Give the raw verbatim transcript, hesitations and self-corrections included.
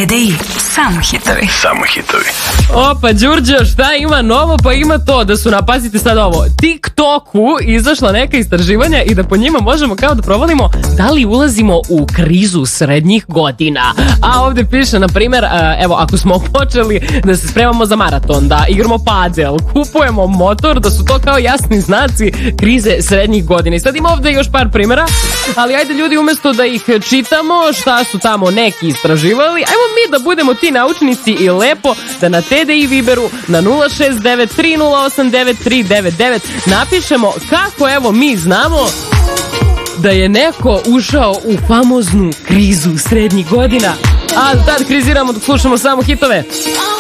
D I, samo hitovi. Samo hitovi. Opa, Đurđo, šta ima novo? Pa ima to da su, napazite sad ovo, TikToku izašla neka istraživanja i da po njima možemo kao da provalimo da li ulazimo u krizu srednjih godina. A ovde piše, na primjer, evo, ako smo počeli da se spremamo za maraton, da igramo padel, kupujemo motor, da su to kao jasni znaci krize srednjih godina. I sad ima ovde još par primjera, ali ajde ljudi, umesto da ih čitamo šta su tamo neki istraživali, ajmo mi da budemo ti naučnici i lepo da na T D I Viberu na nula šest devet tri nula osam devet tri devet devet napišemo kako evo mi znamo da je neko ušao u famoznu krizu srednjih godina. A tad kriziramo dok slušamo samo hitove.